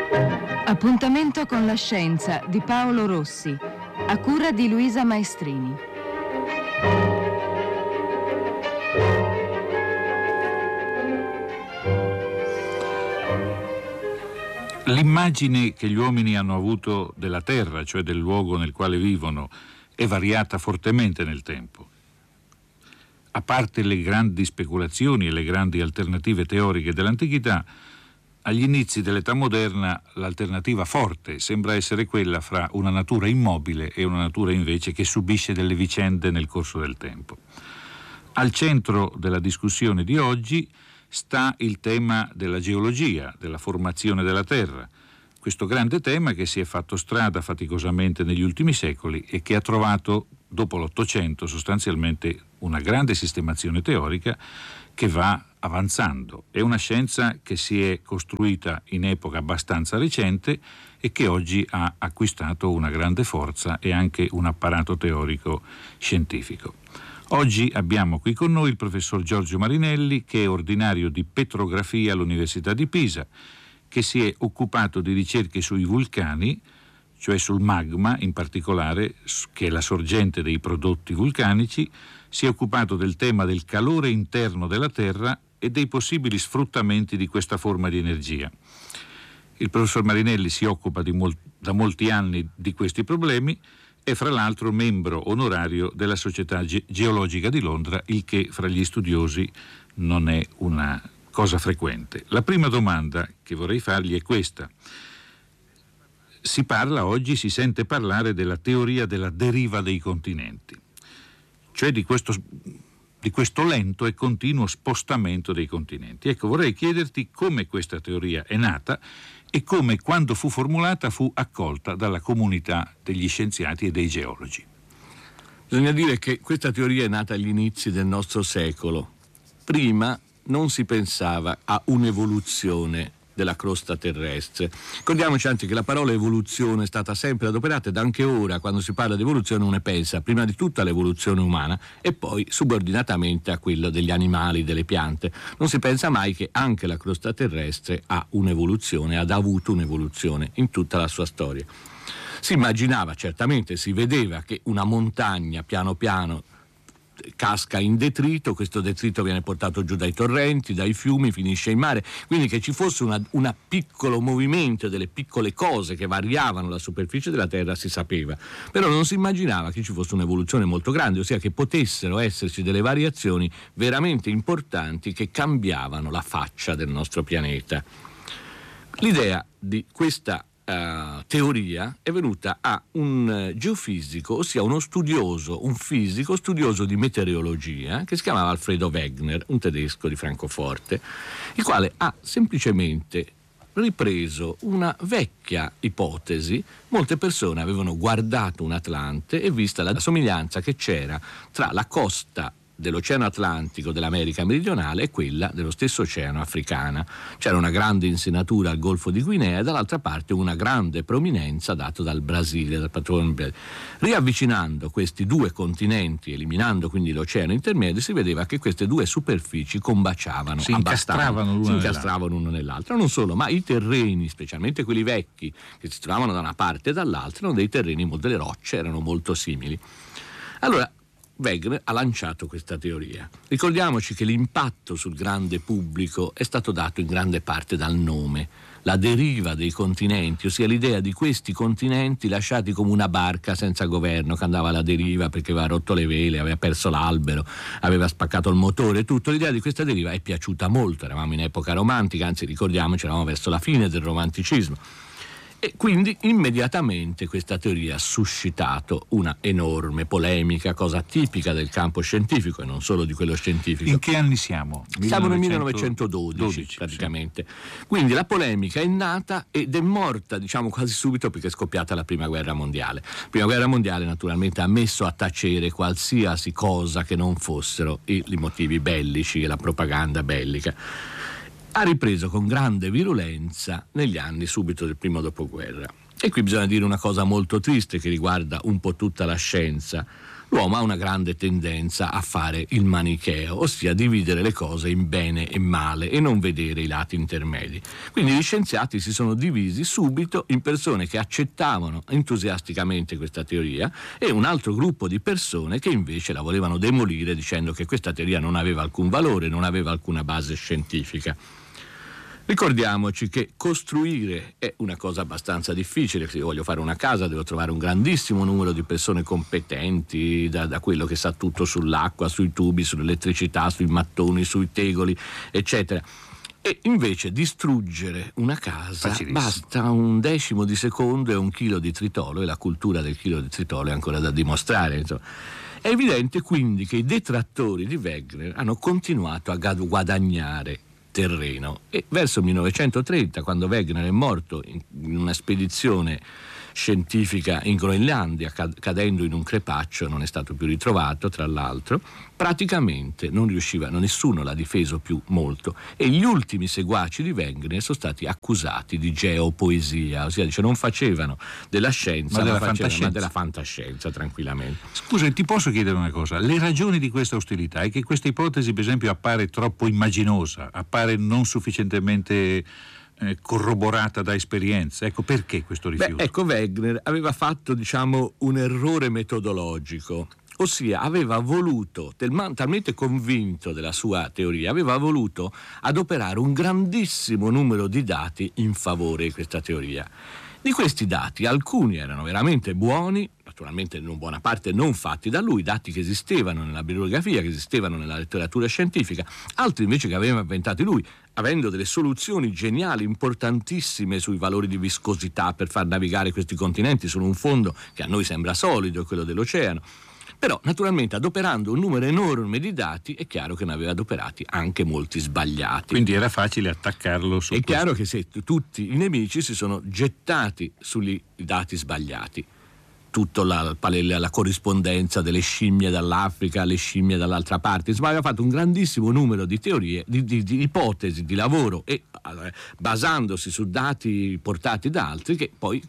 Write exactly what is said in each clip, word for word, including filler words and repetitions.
Appuntamento con la scienza di Paolo Rossi, a cura di Luisa Maestrini. L'immagine che gli uomini hanno avuto della Terra, cioè del luogo nel quale vivono, è variata fortemente nel tempo. A parte le grandi speculazioni e le grandi alternative teoriche dell'antichità, agli inizi dell'età moderna l'alternativa forte sembra essere quella fra una natura immobile e una natura invece che subisce delle vicende nel corso del tempo. Al centro della discussione di oggi sta il tema della geologia, della formazione della Terra, questo grande tema che si è fatto strada faticosamente negli ultimi secoli e che ha trovato, dopo l'Ottocento, sostanzialmente una grande sistemazione teorica che va avanzando. È una scienza che si è costruita in epoca abbastanza recente e che oggi ha acquistato una grande forza e anche un apparato teorico scientifico. Oggi abbiamo qui con noi il professor Giorgio Marinelli, che è ordinario di petrografia all'Università di Pisa, che si è occupato di ricerche sui vulcani, cioè sul magma in particolare, che è la sorgente dei prodotti vulcanici, si è occupato del tema del calore interno della Terra e dei possibili sfruttamenti di questa forma di energia. Il professor Marinelli si occupa di mol- da molti anni di questi problemi. È fra l'altro membro onorario della Società Ge- Geologica di Londra, il che fra gli studiosi non è una cosa frequente. La prima domanda che vorrei fargli è questa. Si parla oggi, si sente parlare della teoria della deriva dei continenti, cioè di questo, di questo lento e continuo spostamento dei continenti. Ecco, vorrei chiederti come questa teoria è nata e come, quando fu formulata, fu accolta dalla comunità degli scienziati e dei geologi. Bisogna dire che questa teoria è nata agli inizi del nostro secolo. Prima non si pensava a un'evoluzione della crosta terrestre. Ricordiamoci anche che la parola evoluzione è stata sempre adoperata ed anche ora, quando si parla di evoluzione, uno pensa prima di tutto all'evoluzione umana e poi subordinatamente a quello degli animali, delle piante. Non si pensa mai che anche la crosta terrestre ha un'evoluzione, ha avuto un'evoluzione in tutta la sua storia. Si immaginava, certamente, si vedeva che una montagna piano piano casca in detrito, questo detrito viene portato giù dai torrenti, dai fiumi, finisce in mare, quindi che ci fosse una, una piccolo movimento delle piccole cose che variavano la superficie della Terra si sapeva, però non si immaginava che ci fosse un'evoluzione molto grande, ossia che potessero esserci delle variazioni veramente importanti che cambiavano la faccia del nostro pianeta. L'idea di questa Uh, teoria è venuta a un uh, geofisico, ossia uno studioso, un fisico studioso di meteorologia che si chiamava Alfredo Wegener, un tedesco di Francoforte, il quale ha semplicemente ripreso una vecchia ipotesi. Molte persone avevano guardato un Atlante e vista la somiglianza che c'era tra la costa dell'Oceano Atlantico dell'America meridionale e quella dello stesso Oceano Africana. C'era una grande insenatura al Golfo di Guinea e dall'altra parte una grande prominenza data dal Brasile, dal patrono. Riavvicinando questi due continenti, eliminando quindi l'oceano intermedio, si vedeva che queste due superfici combaciavano, si incastravano l'una si incastravano uno nell'altro. Non solo, ma i terreni, specialmente quelli vecchi, che si trovavano da una parte e dall'altra, erano dei terreni, molte delle rocce erano molto simili. Allora Wegener ha lanciato questa teoria. Ricordiamoci che l'impatto sul grande pubblico è stato dato in grande parte dal nome, la deriva dei continenti, ossia l'idea di questi continenti lasciati come una barca senza governo che andava alla deriva perché aveva rotto le vele, aveva perso l'albero, aveva spaccato il motore, tutto. L'idea di questa deriva è piaciuta molto, eravamo in epoca romantica, anzi ricordiamoci, eravamo verso la fine del romanticismo. E quindi immediatamente questa teoria ha suscitato una enorme polemica, cosa tipica del campo scientifico e non solo di quello scientifico. In che anni siamo? Siamo nel millenovecentododici praticamente. Sì. Quindi la polemica è nata ed è morta, diciamo, quasi subito perché è scoppiata la Prima Guerra Mondiale. La Prima Guerra Mondiale naturalmente ha messo a tacere qualsiasi cosa che non fossero i, i motivi bellici e la propaganda bellica. Ha ripreso con grande virulenza negli anni subito del primo dopoguerra. E qui bisogna dire una cosa molto triste che riguarda un po' tutta la scienza. L'uomo ha una grande tendenza a fare il manicheo, ossia dividere le cose in bene e male e non vedere i lati intermedi. Quindi gli scienziati si sono divisi subito in persone che accettavano entusiasticamente questa teoria e un altro gruppo di persone che invece la volevano demolire dicendo che questa teoria non aveva alcun valore, non aveva alcuna base scientifica. Ricordiamoci che costruire è una cosa abbastanza difficile. Se io voglio fare una casa devo trovare un grandissimo numero di persone competenti, da, da quello che sa tutto sull'acqua, sui tubi, sull'elettricità, sui mattoni, sui tegoli, eccetera. E invece distruggere una casa basta un decimo di secondo e un chilo di tritolo, e la cultura del chilo di tritolo è ancora da dimostrare, insomma. È evidente quindi che i detrattori di Wegener hanno continuato a guadagnare terreno e verso il millenovecentotrenta, quando Wegener è morto in una spedizione scientifica in Groenlandia, cadendo in un crepaccio, non è stato più ritrovato tra l'altro, praticamente non riusciva, nessuno l'ha difeso più molto, e gli ultimi seguaci di Wegener sono stati accusati di geopoesia, ossia dice non facevano della scienza ma della, ma facevano, fantascienza. Ma della fantascienza tranquillamente. Scusa, ti posso chiedere una cosa? Le ragioni di questa ostilità è che questa ipotesi per esempio appare troppo immaginosa, appare non sufficientemente eh, corroborata da esperienza. Ecco, perché questo rifiuto? Beh, ecco, Wegener aveva fatto, diciamo, un errore metodologico, ossia aveva voluto, talmente convinto della sua teoria, aveva voluto adoperare un grandissimo numero di dati in favore di questa teoria. Di questi dati alcuni erano veramente buoni, naturalmente in buona parte non fatti da lui, dati che esistevano nella bibliografia, che esistevano nella letteratura scientifica, altri invece che aveva inventati lui, avendo delle soluzioni geniali, importantissime sui valori di viscosità per far navigare questi continenti su un fondo che a noi sembra solido, quello dell'oceano. Però naturalmente adoperando un numero enorme di dati è chiaro che ne aveva adoperati anche molti sbagliati. Quindi era facile attaccarlo su È questo. chiaro che se tutti i nemici si sono gettati sui dati sbagliati, tutta la, la corrispondenza delle scimmie dall'Africa alle scimmie dall'altra parte, insomma aveva fatto un grandissimo numero di teorie, di, di, di ipotesi, di lavoro, e allora, basandosi su dati portati da altri che poi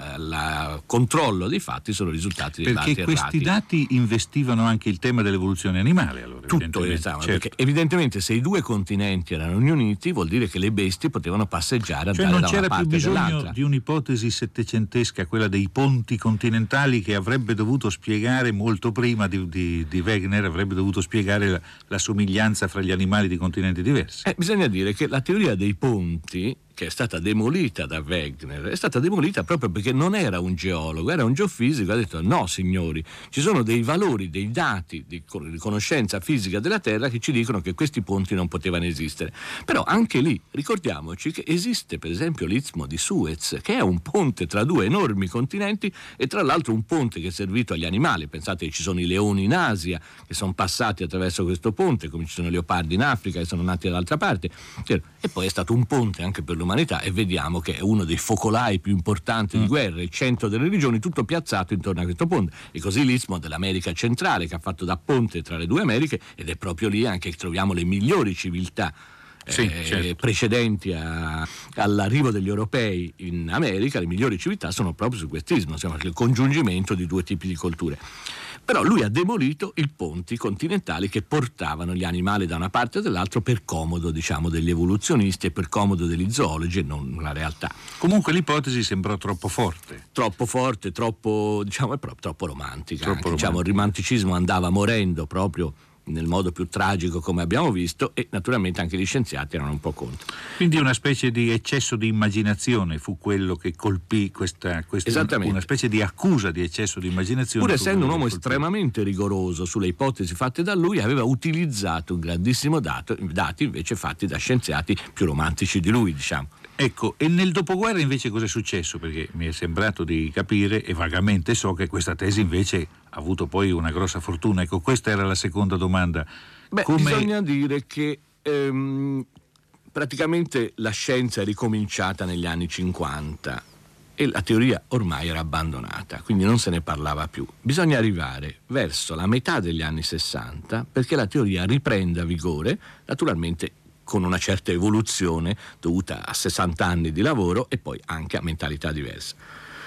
il controllo dei fatti sono risultati dei dati perché questi errati. dati investivano anche il tema dell'evoluzione animale, allora, Tutto evidentemente. esatto, Certo. perché evidentemente se i due continenti erano uniti vuol dire che le bestie potevano passeggiare, Cioè andare non da una c'era più parte bisogno dell'altra. di un'ipotesi settecentesca, quella dei ponti continentali, che avrebbe dovuto spiegare molto prima di, di, di Wegener, avrebbe dovuto spiegare la, la somiglianza fra gli animali di continenti diversi. Eh, bisogna dire che la teoria dei ponti, che è stata demolita da Wegener, è stata demolita proprio perché non era un geologo, era un geofisico. Ha detto no signori, ci sono dei valori, dei dati di conoscenza fisica della Terra che ci dicono che questi ponti non potevano esistere. Però anche lì ricordiamoci che esiste per esempio l'Istmo di Suez, che è un ponte tra due enormi continenti e tra l'altro un ponte che è servito agli animali. Pensate che ci sono i leoni in Asia che sono passati attraverso questo ponte, come ci sono i leopardi in Africa che sono nati dall'altra parte, e poi è stato un ponte anche per l'umanità, e vediamo che è uno dei focolai più importanti mm. di guerra, il centro delle religioni, tutto piazzato intorno a questo ponte. E così l'Istmo dell'America centrale, che ha fatto da ponte tra le due Americhe, ed è proprio lì anche che troviamo le migliori civiltà Sì, eh, certo. precedenti a, all'arrivo degli europei in America. Le migliori civiltà sono proprio su quest'istmo, insomma, il congiungimento di due tipi di culture. Però lui ha demolito i ponti continentali che portavano gli animali da una parte o dall'altra per comodo, diciamo, degli evoluzionisti e per comodo degli zoologi e non la realtà. Comunque l'ipotesi sembrò troppo forte. Troppo forte, troppo, diciamo, è proprio troppo romantica. Troppo anche, romantica. Diciamo, il romanticismo andava morendo proprio nel modo più tragico, come abbiamo visto, e naturalmente anche gli scienziati erano un po' contro. Quindi una specie di eccesso di immaginazione fu quello che colpì questa, questa Esattamente. una specie di accusa di eccesso di immaginazione. Pur fu essendo un quello uomo che colpì. estremamente rigoroso sulle ipotesi fatte da lui, aveva utilizzato un grandissimo dato, dati invece fatti da scienziati più romantici di lui, diciamo. Ecco, e nel dopoguerra invece cosa è successo? Perché mi è sembrato di capire, e vagamente so, che questa tesi invece ha avuto poi una grossa fortuna. Ecco, questa era la seconda domanda. Beh, Come... bisogna dire che ehm, praticamente la scienza è ricominciata negli anni cinquanta e la teoria ormai era abbandonata, quindi non se ne parlava più. Bisogna arrivare verso la metà degli anni sessanta perché la teoria riprenda vigore, naturalmente con una certa evoluzione dovuta a sessanta anni di lavoro e poi anche a mentalità diverse.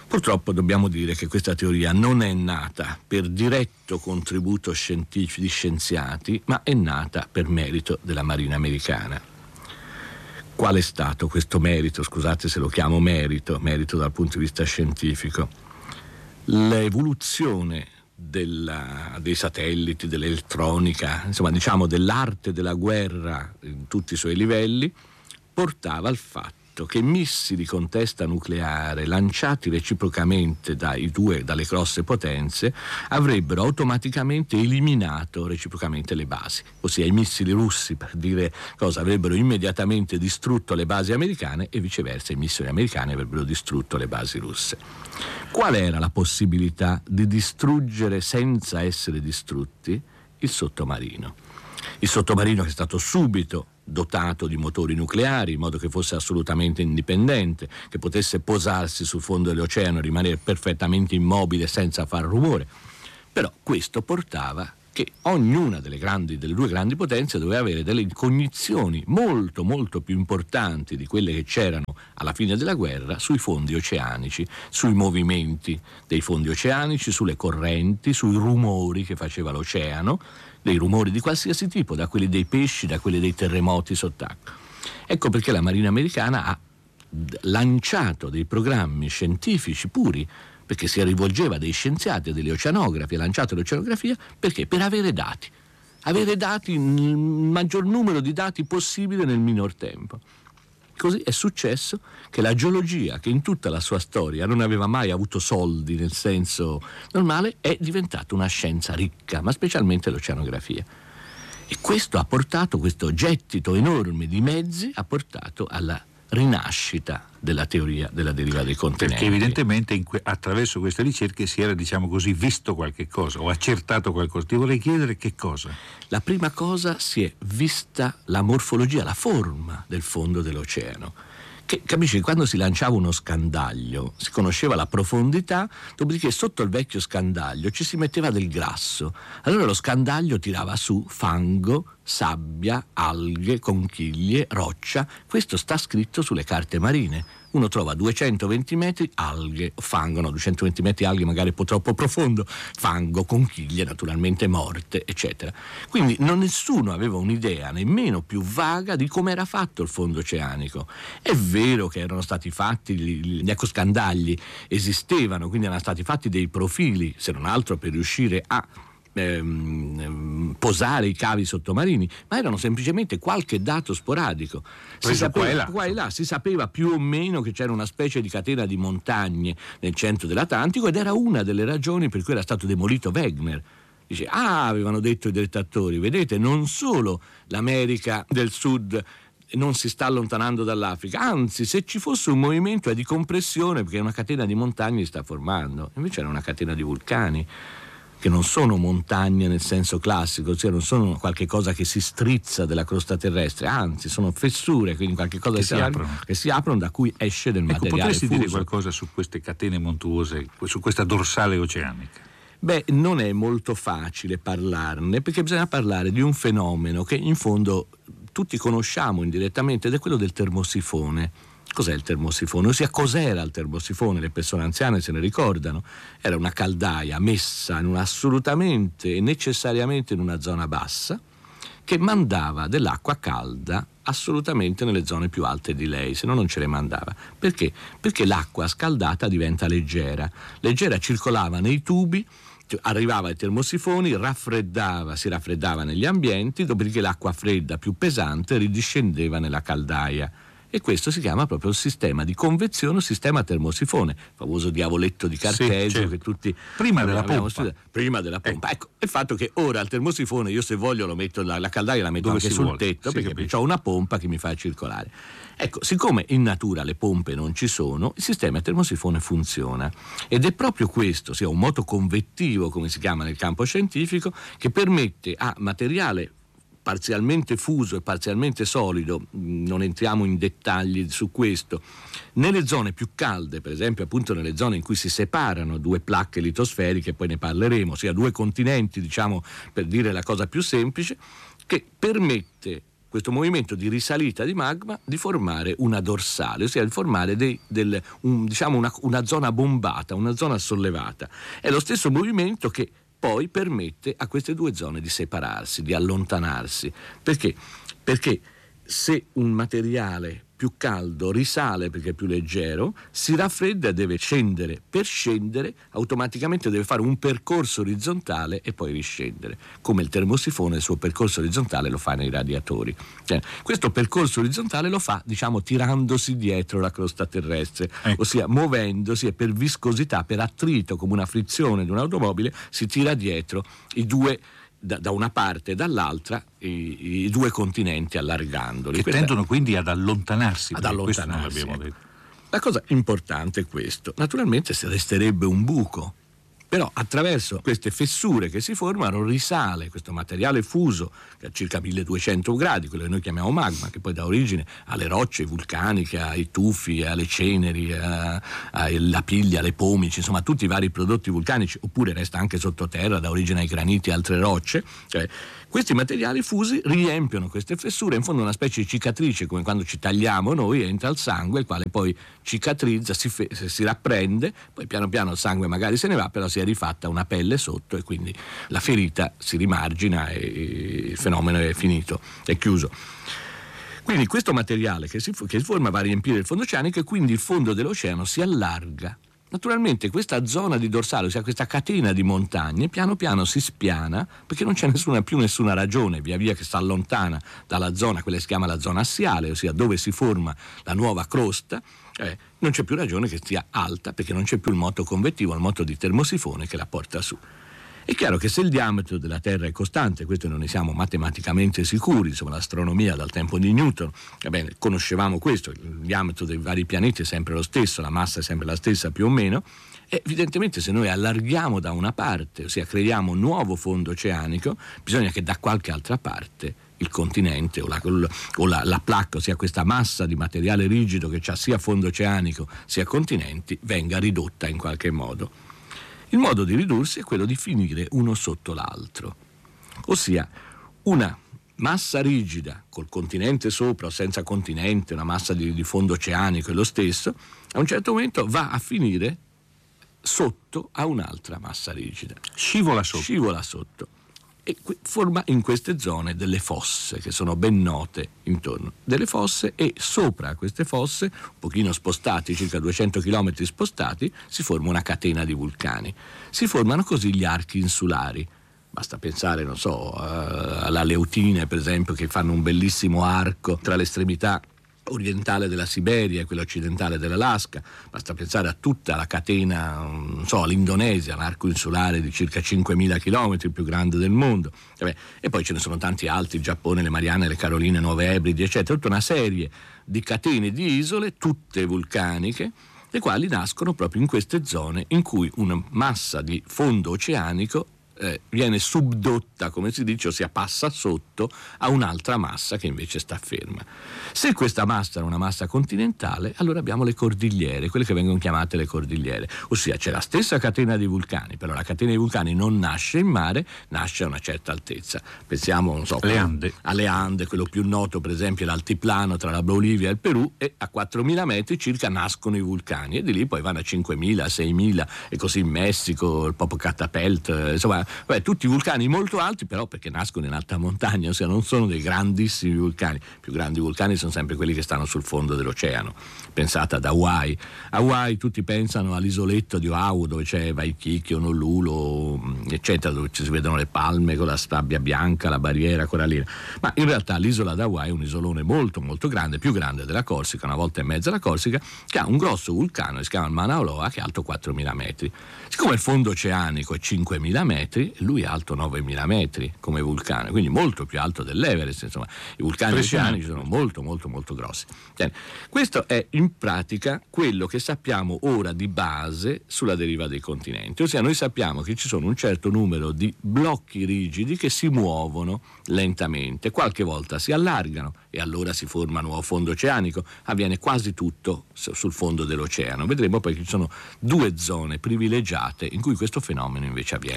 Purtroppo dobbiamo dire che questa teoria non è nata per diretto contributo scientifico di scienziati, ma è nata per merito della Marina americana. Qual è stato questo merito? Scusate se lo chiamo merito, merito dal punto di vista scientifico. L'evoluzione della, dei satelliti, dell'elettronica, insomma diciamo dell'arte della guerra in tutti i suoi livelli, portava al fatto che missili con testa nucleare lanciati reciprocamente dai due, dalle grosse potenze avrebbero automaticamente eliminato reciprocamente le basi, ossia i missili russi, per dire cosa, avrebbero immediatamente distrutto le basi americane e viceversa i missili americani avrebbero distrutto le basi russe. Qual era la possibilità di distruggere senza essere distrutti? Il sottomarino. Il sottomarino che è stato subito dotato di motori nucleari in modo che fosse assolutamente indipendente, che potesse posarsi sul fondo dell'oceano e rimanere perfettamente immobile senza far rumore. Però questo portava che ognuna delle grandi, delle due grandi potenze doveva avere delle cognizioni molto molto più importanti di quelle che c'erano alla fine della guerra sui fondi oceanici, sui movimenti dei fondi oceanici, sulle correnti, sui rumori che faceva l'oceano, dei rumori di qualsiasi tipo, da quelli dei pesci, da quelli dei terremoti sott'acqua. Ecco perché la Marina americana ha lanciato dei programmi scientifici puri, perché si rivolgeva a dei scienziati, a degli oceanografi, ha lanciato l'oceanografia perché? Per avere dati, avere dati, il maggior numero di dati possibile nel minor tempo. Così è successo che la geologia, che in tutta la sua storia non aveva mai avuto soldi nel senso normale, è diventata una scienza ricca, ma specialmente l'oceanografia. E questo ha portato, questo gettito enorme di mezzi, ha portato alla rinascita della teoria della deriva dei continenti. Perché evidentemente in que- attraverso queste ricerche si era, diciamo così, visto qualche cosa o accertato qualcosa. Ti vorrei chiedere che cosa? La prima cosa, si è vista la morfologia, la forma del fondo dell'oceano. Che, capisci, quando si lanciava uno scandaglio si conosceva la profondità, dopodiché sotto il vecchio scandaglio ci si metteva del grasso. Allora lo scandaglio tirava su fango, sabbia, alghe, conchiglie, roccia. Questo sta scritto sulle carte marine. Uno trova duecentoventi metri alghe, fango, no, duecentoventi metri alghe magari un po' troppo profondo, fango, conchiglie naturalmente morte, eccetera. Quindi non nessuno aveva un'idea nemmeno più vaga di come era fatto il fondo oceanico. È vero che erano stati fatti gli, gli ecoscandagli, esistevano, quindi erano stati fatti dei profili, se non altro per riuscire a Ehm, posare i cavi sottomarini, ma erano semplicemente qualche dato sporadico. Si sapeva, qua e là. qua e là si sapeva più o meno che c'era una specie di catena di montagne nel centro dell'Atlantico ed era una delle ragioni per cui era stato demolito Wegener. Dice, ah, avevano detto i dettatori, vedete, non solo l'America del Sud non si sta allontanando dall'Africa, anzi, se ci fosse un movimento è di compressione perché una catena di montagne si sta formando. Invece era una catena di vulcani, che non sono montagne nel senso classico, cioè non sono qualche cosa che si strizza della crosta terrestre, anzi sono fessure, quindi qualche cosa che, che, si, aprono. che si aprono da cui esce del ecco, materiale potresti fuso. dire qualcosa su queste catene montuose, su questa dorsale oceanica? Beh, non è molto facile parlarne, perché bisogna parlare di un fenomeno che in fondo tutti conosciamo indirettamente, ed è quello del termosifone. Cos'è il termosifone? Ossia, cos'era il termosifone? Le persone anziane se ne ricordano. Era una caldaia messa in una, assolutamente e necessariamente in una zona bassa, che mandava dell'acqua calda assolutamente nelle zone più alte di lei, se no non ce le mandava. Perché? Perché l'acqua scaldata diventa leggera. Leggera circolava nei tubi, arrivava ai termosifoni, raffreddava, si raffreddava negli ambienti, dopodiché l'acqua fredda più pesante ridiscendeva nella caldaia. E questo si chiama proprio il sistema di convezione, il sistema termosifone, il famoso diavoletto di Cartesio, sì, certo, che tutti prima della pompa. Studiato. Prima della pompa. Ecco. ecco, il fatto che ora il termosifone, io se voglio lo metto, la, la caldaia la metto Dove anche sul vuole. tetto, sì, perché ho una pompa che mi fa circolare. Ecco, siccome in natura le pompe non ci sono, il sistema termosifone funziona. Ed è proprio questo, sia un moto convettivo, come si chiama nel campo scientifico, che permette a materiale parzialmente fuso e parzialmente solido, non entriamo in dettagli su questo, nelle zone più calde, per esempio appunto nelle zone in cui si separano due placche litosferiche, poi ne parleremo, ossia due continenti, diciamo, per dire la cosa più semplice, che permette questo movimento di risalita di magma di formare una dorsale, ossia di formare dei, del, un, diciamo una, una zona bombata, una zona sollevata. È lo stesso movimento che poi permette a queste due zone di separarsi, di allontanarsi. Perché? Perché se un materiale più caldo risale perché è più leggero, si raffredda e deve scendere. Per scendere automaticamente deve fare un percorso orizzontale e poi riscendere, come il termosifone il suo percorso orizzontale lo fa nei radiatori. Cioè, questo percorso orizzontale lo fa, diciamo, tirandosi dietro la crosta terrestre, ecco. Ossia muovendosi, e per viscosità, per attrito, come una frizione di un'automobile, si tira dietro i due, Da, da una parte e dall'altra, i, i due continenti, allargandoli. Che Questa tendono è, quindi ad allontanarsi. Ad allontanarsi. Questo non l'abbiamo detto. La cosa importante è questo. Naturalmente se resterebbe un buco, però attraverso queste fessure che si formano risale questo materiale fuso che a circa milleduecento gradi, quello che noi chiamiamo magma, che poi dà origine alle rocce vulcaniche, ai tufi, alle ceneri, a, alla piglia, alle pomici, insomma tutti i vari prodotti vulcanici, oppure resta anche sottoterra, dà origine ai graniti e altre rocce. Cioè, questi materiali fusi riempiono queste fessure, in fondo una specie di cicatrice, come quando ci tagliamo noi, entra il sangue, il quale poi cicatrizza, si, fe- si rapprende, poi piano piano il sangue magari se ne va, però si è rifatta una pelle sotto e quindi la ferita si rimargina e il fenomeno è finito, è chiuso. Quindi questo materiale che si, che si forma va a riempire il fondo oceanico e quindi il fondo dell'oceano si allarga. Naturalmente questa zona di dorsale, ossia questa catena di montagne, piano piano si spiana perché non c'è nessuna, più nessuna ragione, via via che si allontana dalla zona, quella che si chiama la zona assiale, ossia dove si forma la nuova crosta, eh, non c'è più ragione che stia alta perché non c'è più il moto convettivo, il moto di termosifone che la porta su. È chiaro che se il diametro della Terra è costante, questo non ne siamo matematicamente sicuri, insomma l'astronomia dal tempo di Newton, va bene, conoscevamo questo, il diametro dei vari pianeti è sempre lo stesso, la massa è sempre la stessa più o meno, e evidentemente se noi allarghiamo da una parte, ossia creiamo un nuovo fondo oceanico, bisogna che da qualche altra parte il continente o la, o la, la placca, ossia questa massa di materiale rigido che ha sia fondo oceanico sia continenti, venga ridotta in qualche modo. Il modo di ridursi è quello di finire uno sotto l'altro, ossia una massa rigida col continente sopra o senza continente, una massa di, di fondo oceanico è lo stesso, a un certo momento va a finire sotto a un'altra massa rigida. Scivola sotto. Scivola sotto. E forma in queste zone delle fosse che sono ben note intorno, delle fosse, e sopra queste fosse, un pochino spostati, circa duecento chilometri spostati, si forma una catena di vulcani. Si formano così gli archi insulari. Basta pensare, non so, alla Leutine per esempio, che fanno un bellissimo arco tra l'estremità orientale della Siberia e quella occidentale dell'Alaska. Basta pensare a tutta la catena, non so, l'Indonesia, l'arco insulare di circa cinquemila chilometri, il più grande del mondo. E poi ce ne sono tanti altri, il Giappone, le Marianne, le Caroline, Nuove Ebridi, eccetera, tutta una serie di catene di isole, tutte vulcaniche, le quali nascono proprio in queste zone in cui una massa di fondo oceanico Eh, viene subdotta, come si dice, ossia passa sotto a un'altra massa che invece sta ferma. Se questa massa è una massa continentale, allora abbiamo le cordigliere, quelle che vengono chiamate le cordigliere, ossia c'è la stessa catena di vulcani, però la catena di vulcani non nasce in mare, nasce a una certa altezza. Pensiamo, non so, le Ande. alle Ande, quello più noto per esempio è l'altiplano tra la Bolivia e il Perù, e a quattromila metri circa nascono i vulcani e di lì poi vanno a cinquemila, seimila e così in Messico, il Popocatépetl, insomma Beh, tutti vulcani molto alti, però perché nascono in alta montagna, ossia non sono dei grandissimi vulcani. I più grandi vulcani sono sempre quelli che stanno sul fondo dell'oceano. Pensate ad Hawaii. Hawaii, tutti pensano all'isoletto di Oahu dove c'è Waikiki, Honolulu, eccetera, dove ci si vedono le palme con la sabbia bianca, la barriera corallina. Ma in realtà l'isola d'Hawaii è un isolone molto molto grande, più grande della Corsica, una volta e mezza la Corsica, che ha un grosso vulcano che si chiama il Mauna Loa, che è alto quattromila metri. Siccome il fondo oceanico è cinquemila metri, lui è alto novemila metri come vulcano, quindi molto più alto dell'Everest. Insomma, i vulcani oceanici sono molto molto molto grossi. Bene. Questo è in pratica quello che sappiamo ora di base sulla deriva dei continenti, ossia noi sappiamo che ci sono un certo numero di blocchi rigidi che si muovono lentamente, qualche volta si allargano e allora si forma nuovo fondo oceanico, avviene quasi tutto sul fondo dell'oceano. Vedremo poi che ci sono due zone privilegiate in cui questo fenomeno invece avviene. Senta,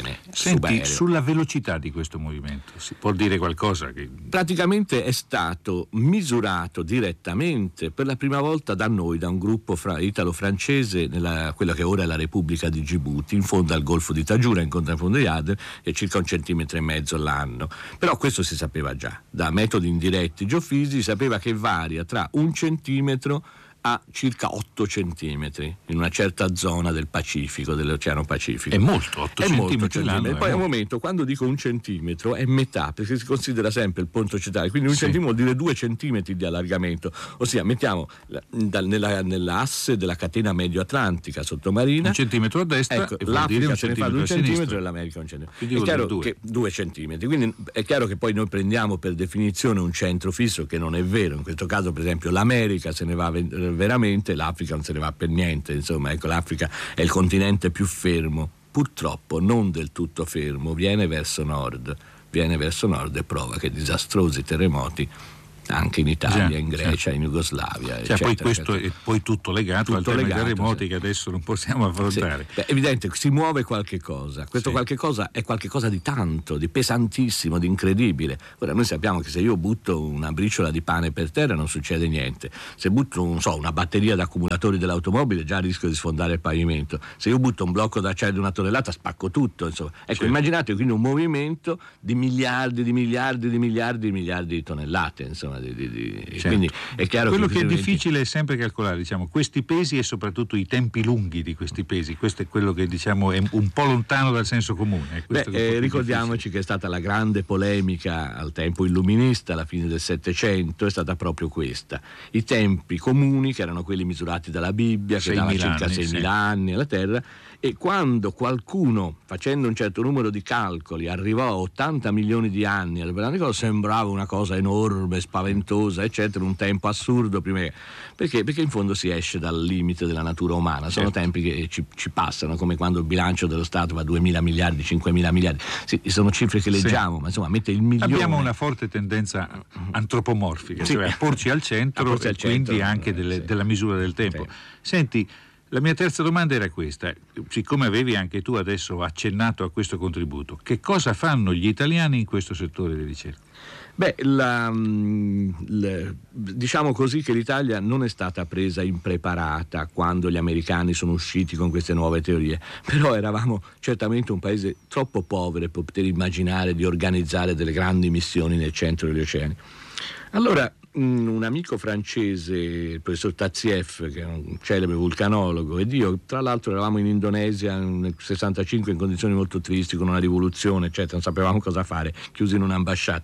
Senti, subaereo. sulla velocità di questo movimento si può dire qualcosa? Che... Praticamente è stato misurato direttamente per la prima volta da noi, da un gruppo fra- italo-francese nella quella che ora è la Repubblica di Gibuti, in fondo al Golfo di Taggiura, in contrafondo di Aden, è circa un centimetro e mezzo l'anno. Però questo si sapeva già, da metodi indiretti geofisici si sapeva che varia tra un centimetro a circa otto centimetri in una certa zona del Pacifico, dell'Oceano Pacifico. È molto, otto è centimetri molto l'anno. centimetri. Poi è a un molto. momento, quando dico un centimetro, è metà, perché si considera sempre il ponte occitale, quindi un Sì. centimetro vuol dire due centimetri di allargamento, ossia mettiamo la- dal- nella, nell'asse della catena medio-atlantica sottomarina Un centimetro a destra ecco, e vuol dire l'Africa un se ne fa centimetro due a centimetri sinistra. e l'America un centimetro. Quindi È vuol dire chiaro due. che due centimetri, quindi è chiaro che poi noi prendiamo per definizione un centro fisso, che non è vero. In questo caso, per esempio, l'America se ne va ve- veramente, l'Africa non se ne va per niente. Insomma, ecco, l'Africa è il continente più fermo, purtroppo non del tutto fermo, viene verso nord, viene verso nord e provoca disastrosi terremoti anche in Italia, Già, in Grecia, certo. in Jugoslavia, Cioè, eccetera, poi questo eccetera. è poi tutto legato al Tutto tema dei legato, terremoti sì. che adesso non possiamo affrontare. Sì. Beh, è evidente, si muove qualche cosa. Questo Sì. qualche cosa è qualche cosa di tanto, di pesantissimo, di incredibile. Ora noi sappiamo che se io butto una briciola di pane per terra non succede niente. Se butto non so, una batteria d'accumulatori dell'automobile già rischio di sfondare il pavimento. Se io butto un blocco d'acciaio di una tonnellata spacco tutto. Insomma. Ecco, Sì. immaginate quindi un movimento di miliardi, di miliardi, di miliardi, di miliardi di tonnellate. Insomma, di, di, di... Certo. Quindi è chiaro Quello che, che è questi difficile è sempre calcolare, diciamo, questi pesi e soprattutto i tempi lunghi di questi pesi. Questo è quello che, diciamo, è un po' lontano dal senso comune. È Beh, questo che è un po' eh, più ricordiamoci difficile. che è stata la grande polemica al tempo illuminista, alla fine del Settecento, è stata proprio questa. I tempi comuni, che erano quelli misurati dalla Bibbia, che dava seimila circa anni, seimila sì. anni alla Terra, e quando qualcuno, facendo un certo numero di calcoli, arrivò a ottanta milioni di anni, sembrava una cosa enorme, spaventosa, eccetera, un tempo assurdo, prima che... perché? Perché in fondo si esce dal limite della natura umana, sono Certo. tempi che ci, ci passano, come quando il bilancio dello Stato va a duemila miliardi, cinquemila miliardi, sì, sono cifre che leggiamo, Sì. ma insomma mette il milione. Abbiamo una forte tendenza antropomorfica, Sì. cioè a porci al centro A porci e al quindi centro, anche eh, delle- sì. della misura del tempo. Sì. Senti, la mia terza domanda era questa, siccome avevi anche tu adesso accennato a questo contributo, che cosa fanno gli italiani in questo settore di ricerca? Beh, la, mm, la- diciamo così che l'Italia non è stata presa impreparata quando gli americani sono usciti con queste nuove teorie, però eravamo certamente un paese troppo povero per poter immaginare di organizzare delle grandi missioni nel centro degli oceani. Allora, mm, un amico francese, il professor Tatsieff, che è un celebre vulcanologo, ed io, tra l'altro, eravamo in Indonesia nel sessantacinque in condizioni molto tristi, con una rivoluzione, eccetera, non sapevamo cosa fare, chiusi in un'ambasciata.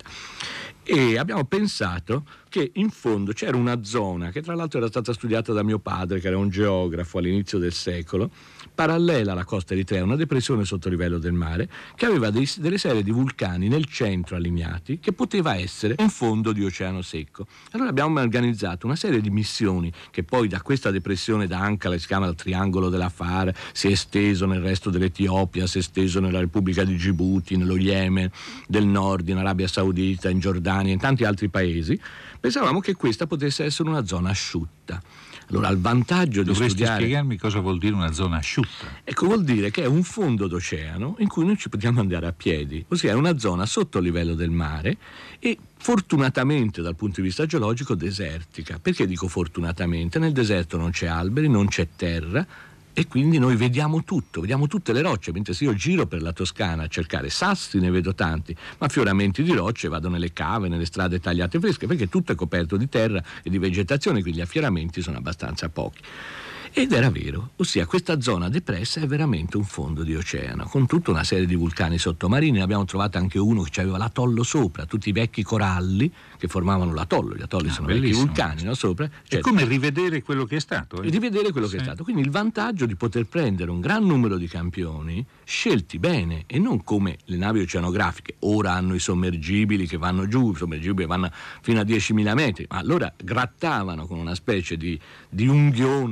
E abbiamo pensato che in fondo c'era una zona, che tra l'altro era stata studiata da mio padre, che era un geografo all'inizio del secolo, parallela alla costa eritrea, una depressione sotto livello del mare, che aveva dei, delle serie di vulcani nel centro allineati, che poteva essere un fondo di oceano secco. Allora abbiamo organizzato una serie di missioni, che poi da questa depressione da Ankara, si chiama il triangolo dell'Afar, si è esteso nel resto dell'Etiopia, si è esteso nella Repubblica di Gibuti, nello Yemen del Nord, in Arabia Saudita, in Giordania, in tanti altri paesi. Pensavamo che questa potesse essere una zona asciutta. Allora, il vantaggio di Dovresti studiare... spiegarmi cosa vuol dire una zona asciutta. Ecco, vuol dire che è un fondo d'oceano in cui noi ci possiamo andare a piedi, ossia è una zona sotto il livello del mare e fortunatamente dal punto di vista geologico desertica. Perché dico fortunatamente? Nel deserto non c'è alberi, non c'è terra, e quindi noi vediamo tutto, vediamo tutte le rocce, mentre se io giro per la Toscana a cercare sassi ne vedo tanti, ma affioramenti di rocce vado nelle cave, nelle strade tagliate fresche, perché tutto è coperto di terra e di vegetazione, quindi gli affioramenti sono abbastanza pochi. Ed era vero, ossia questa zona depressa è veramente un fondo di oceano, con tutta una serie di vulcani sottomarini. Ne abbiamo trovato anche uno che aveva l'atollo sopra, tutti i vecchi coralli che formavano l'atollo, gli atolli Ah, sono vecchi bellissimo. vulcani, no, sopra. È Cioè, come rivedere quello che è stato. eh? e rivedere quello che Sì. è stato. Quindi il vantaggio di poter prendere un gran numero di campioni scelti bene e non come le navi oceanografiche. Ora hanno i sommergibili che vanno giù, i sommergibili vanno fino a diecimila metri, ma allora grattavano con una specie di, di unghione, di, di,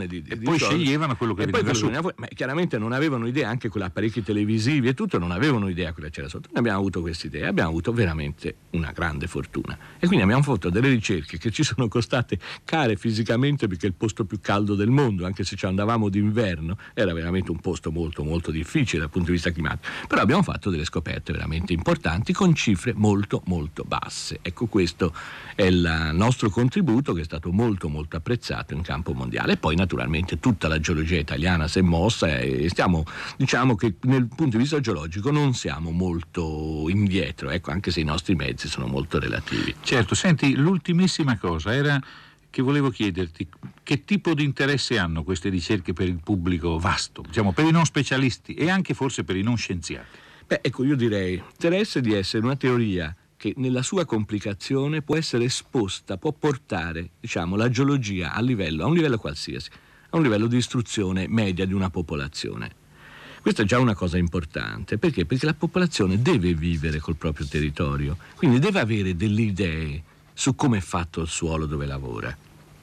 poi sceglievano quello che e veniva poi su. Fuori, ma chiaramente non avevano idea, anche con gli apparecchi televisivi e tutto, non avevano idea cosa c'era sotto. Noi abbiamo avuto queste idee, abbiamo avuto veramente una grande fortuna. E quindi abbiamo fatto delle ricerche che ci sono costate care fisicamente, perché è il posto più caldo del mondo, anche se ci andavamo d'inverno, era veramente un posto molto molto difficile dal punto di vista climatico. Però abbiamo fatto delle scoperte veramente importanti con cifre molto molto basse. Ecco, questo è il nostro contributo, che è stato molto molto apprezzato in campo mondiale. E poi naturalmente tutta la geologia italiana si è mossa e stiamo, diciamo che nel punto di vista geologico non siamo molto indietro, ecco, anche se i nostri mezzi sono molto relativi. Certo, senti, l'ultimissima cosa era che volevo chiederti: che tipo di interesse hanno queste ricerche per il pubblico vasto, diciamo per i non specialisti e anche forse per i non scienziati? Beh, ecco, io direi interesse di essere una teoria che nella sua complicazione può essere esposta, può portare, diciamo, la geologia a livello, a un livello qualsiasi, a un livello di istruzione media di una popolazione. Questa è già una cosa importante. Perché? Perché la popolazione deve vivere col proprio territorio, quindi deve avere delle idee su come è fatto il suolo dove lavora.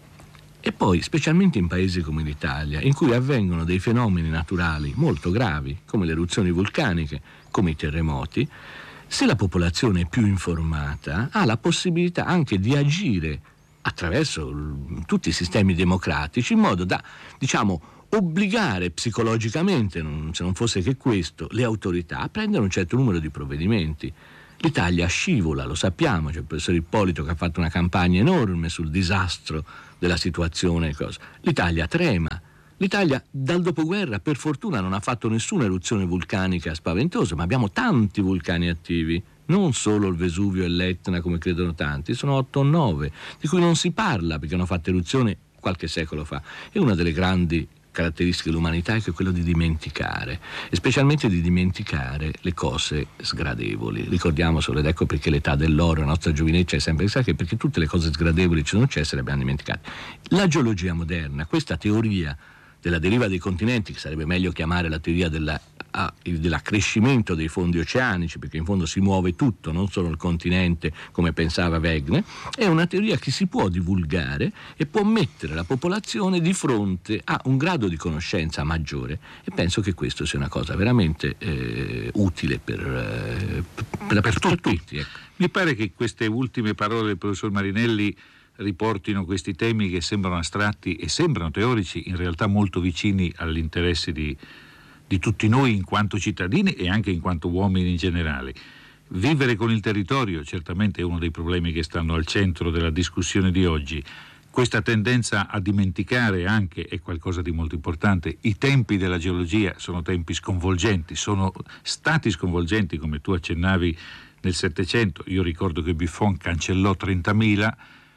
E poi, specialmente in paesi come l'Italia, in cui avvengono dei fenomeni naturali molto gravi, come le eruzioni vulcaniche, come i terremoti, se la popolazione è più informata, ha la possibilità anche di agire attraverso l- tutti i sistemi democratici, in modo da, diciamo, obbligare psicologicamente, non, se non fosse che questo, le autorità a prendere un certo numero di provvedimenti. L'Italia scivola, lo sappiamo, c'è il professor Ippolito che ha fatto una campagna enorme sul disastro della situazione. Cosa. L'Italia trema. L'Italia dal dopoguerra per fortuna non ha fatto nessuna eruzione vulcanica spaventosa, ma abbiamo tanti vulcani attivi, non solo il Vesuvio e l'Etna come credono tanti, sono otto o nove, di cui non si parla perché hanno fatto eruzione qualche secolo fa. È una delle grandi caratteristiche dell'umanità è che quello di dimenticare, e specialmente di dimenticare le cose sgradevoli. Ricordiamo solo, ed ecco perché l'età dell'oro, la nostra giovinezza è sempre sa che perché tutte le cose sgradevoli ci sono successe le abbiamo dimenticate. La geologia moderna, questa teoria della deriva dei continenti, che sarebbe meglio chiamare la teoria della, ah, dell'accrescimento dei fondi oceanici, perché in fondo si muove tutto, non solo il continente come pensava Wegener, è una teoria che si può divulgare e può mettere la popolazione di fronte a un grado di conoscenza maggiore, e penso che questo sia una cosa veramente eh, utile per, eh, per, per tutti. tutti ecco. Mi pare che queste ultime parole del professor Marinelli riportino questi temi che sembrano astratti e sembrano teorici, in realtà molto vicini agli interessi di, di tutti noi in quanto cittadini e anche in quanto uomini in generale. Vivere con il territorio certamente è uno dei problemi che stanno al centro della discussione di oggi. Questa tendenza a dimenticare anche è qualcosa di molto importante. I tempi della geologia sono tempi sconvolgenti, sono stati sconvolgenti, come tu accennavi, nel Settecento. Io ricordo che Buffon cancellò trentamila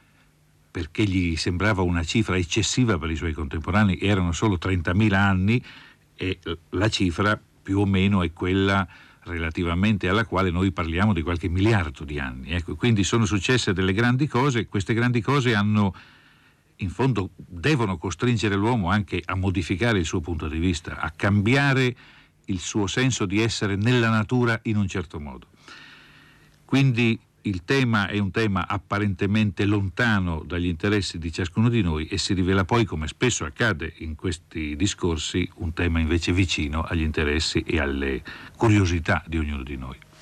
perché gli sembrava una cifra eccessiva per i suoi contemporanei, erano solo trentamila anni e la cifra più o meno è quella relativamente alla quale noi parliamo di qualche miliardo di anni. Ecco, quindi sono successe delle grandi cose, queste grandi cose hanno, in fondo, devono costringere l'uomo anche a modificare il suo punto di vista, a cambiare il suo senso di essere nella natura in un certo modo. Quindi il tema è un tema apparentemente lontano dagli interessi di ciascuno di noi e si rivela poi, come spesso accade in questi discorsi, un tema invece vicino agli interessi e alle curiosità di ognuno di noi.